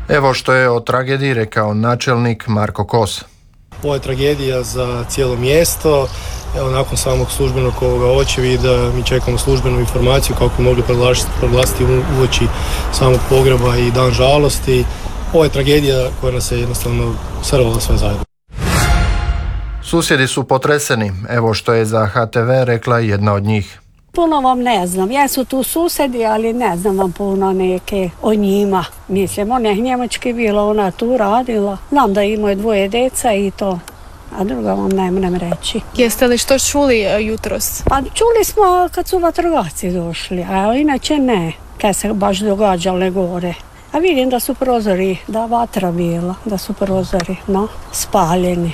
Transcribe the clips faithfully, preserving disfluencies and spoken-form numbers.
Evo što je o tragediji rekao načelnik Marko Kos. Ovo je tragedija za cijelo mjesto. Evo, nakon samog službenog ovoga očevida mi čekamo službenu informaciju kako bi mogli proglasiti uoči samog pogreba i dan žalosti. Ovo je tragedija koja nas je jednostavno srvala sve zajedno. Susjedi su potreseni. Evo što je za H T V rekla jedna od njih. Puno vam ne znam. Jesu tu susjedi, ali ne znam vam puno neke o njima. Mislim, ona je Njemački bila, ona tu radila. Znam da imaju dvoje deca i to. A druga vam ne moram reći. Jeste li što čuli jutros? Pa čuli smo kad su vatrogasci došli, a inače ne. Kad se baš događale gore. A vidim da su prozori, da vatra bila, da su prozori, no, spaljeni.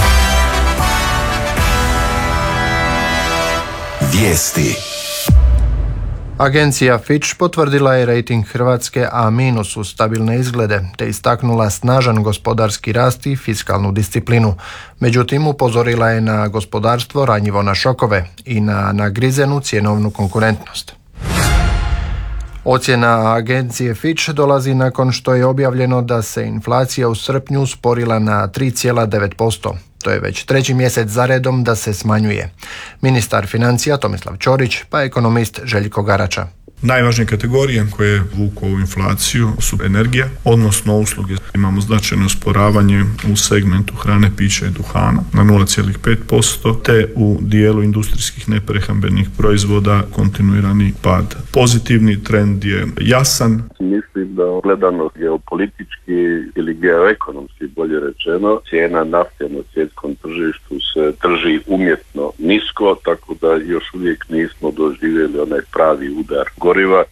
Vijesti. Agencija Fitch potvrdila je rejting Hrvatske A- uz stabilne izglede, te istaknula snažan gospodarski rast i fiskalnu disciplinu. Međutim, upozorila je na gospodarstvo ranjivo na šokove i na nagrizenu cjenovnu konkurentnost. Ocjena agencije Fitch dolazi nakon što je objavljeno da se inflacija u srpnju usporila na tri zarez devet posto. To je već treći mjesec za redom da se smanjuje. Ministar financija Tomislav Ćorić pa ekonomist Željko Garača. Najvažnije kategorije koje vuku ovu inflaciju su energija, odnosno usluge. Imamo značajno usporavanje u segmentu hrane, pića i duhana na nula zarez pet posto, te u dijelu industrijskih neprehrambenih proizvoda kontinuirani pad. Pozitivni trend je jasan. Mislim da gledano geopolitički ili geoekonomski, bolje rečeno, cijena nafte na svjetskom tržištu se drži umjetno nisko, tako da još uvijek nismo doživjeli onaj pravi udar goriva.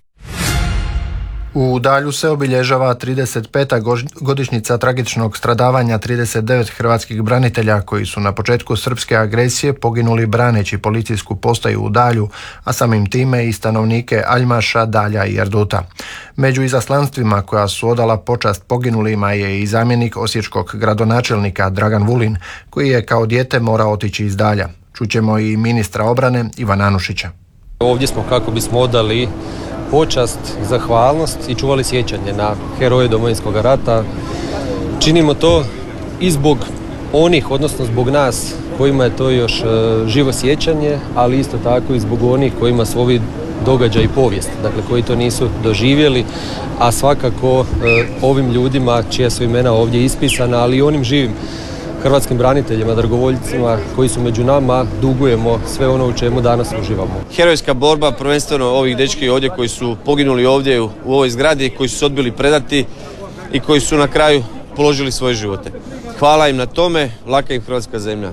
U Dalju se obilježava trideset peta godišnjica tragičnog stradavanja trideset devet hrvatskih branitelja koji su na početku srpske agresije poginuli braneći policijsku postaju u Dalju, a samim time i stanovnike Aljmaša, Dalja i Erduta. Među izaslanstvima koja su odala počast poginulima je i zamjenik osječkog gradonačelnika Dragan Vulin, koji je kao dijete morao otići iz Dalja. Čućemo i ministra obrane Ivana Anušića. Ovdje smo kako bismo odali počast, zahvalnost i čuvali sjećanje na heroje Domovinskog rata. Činimo to i zbog onih, odnosno zbog nas kojima je to još e, živo sjećanje, ali isto tako i zbog onih kojima su ovi događaji povijest, dakle koji to nisu doživjeli, a svakako e, ovim ljudima čija su imena ovdje ispisana, ali i onim živim hrvatskim braniteljima, dragovoljcima koji su među nama, dugujemo sve ono u čemu danas uživamo. Herojska borba, prvenstveno ovih dečki ovdje koji su poginuli ovdje u, u ovoj zgradi, koji su se odbili predati i koji su na kraju položili svoje živote. Hvala im na tome, laka im hrvatska zemlja.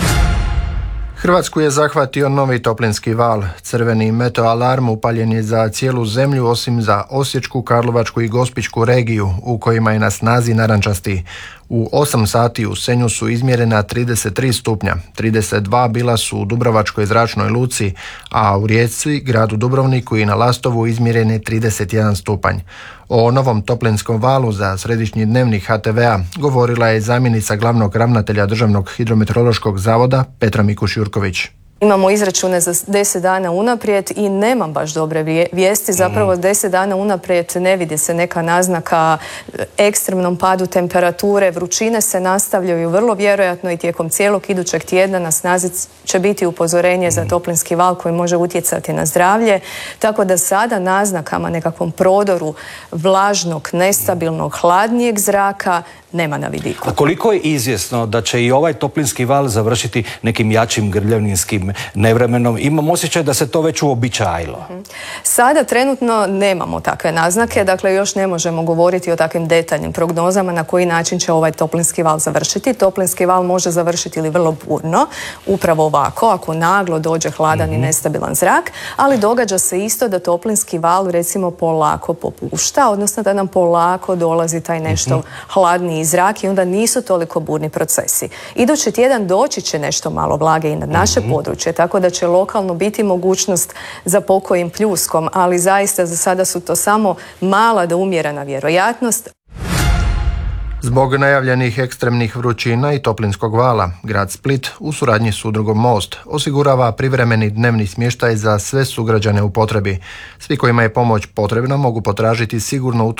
Hrvatsku je zahvatio novi toplinski val. Crveni meteoalarm upaljen je za cijelu zemlju osim za Osječku, Karlovačku i Gospićku regiju u kojima je na snazi narančasti. U osam sati u Senju su izmjerena trideset tri stupnja, trideset dva bila su u Dubrovačkoj zračnoj luci, a u Rijeci, gradu Dubrovniku i na Lastovu izmjeren je trideset jedan stupanj. O novom toplinskom valu za središnji dnevnik H T V-a govorila je zamjenica glavnog ravnatelja Državnog hidrometeorološkog zavoda Petra Mikuš-Jurković. Imamo izračune za deset dana unaprijed i nemam baš dobre vijesti. Zapravo deset dana unaprijed ne vidi se neka naznaka ekstremnom padu temperature. Vrućine se nastavljaju vrlo vjerojatno i tijekom cijelog idućeg tjedna na snazi će biti upozorenje za toplinski val koji može utjecati na zdravlje. Tako da sada naznakama nekakvom prodoru vlažnog, nestabilnog, hladnijeg zraka nema na vidiku. A koliko je izvjesno da će i ovaj toplinski val završiti nekim jačim grljavninskim nevremenom? Imam osjećaj da se to već uobičajilo. Sada trenutno nemamo takve naznake, dakle još ne možemo govoriti o takvim detaljnim prognozama na koji način će ovaj toplinski val završiti. Toplinski val može završiti ili vrlo burno, upravo ovako, ako naglo dođe hladan mm-hmm. i nestabilan zrak, ali događa se isto da toplinski val recimo polako popušta, odnosno da nam polako dolazi taj nešto mm-hmm. hladniji zrak i onda nisu toliko burni procesi. Idući tjedan doći će nešto malo vlage i na naše mm-hmm. područje, tako da će lokalno biti mogućnost za pokojim pljuskom, ali zaista za sada su to samo mala da umjerena vjerojatnost. Zbog najavljenih ekstremnih vrućina i toplinskog vala, grad Split u suradnji s udrugom Most osigurava privremeni dnevni smještaj za sve sugrađane u potrebi. Svi kojima je pomoć potrebna mogu potražiti sigurno